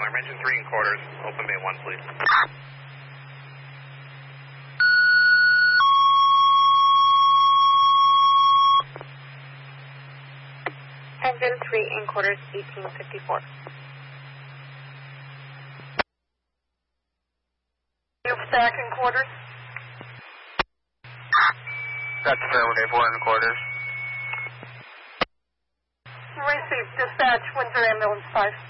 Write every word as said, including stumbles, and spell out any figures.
Climb engine three and quarters, open bay one, please. Engine three and quarters, eighteen fifty-four. You've stack and quarters? That's affirmative, one and quarters. Received, dispatch, Windsor Ambulance five.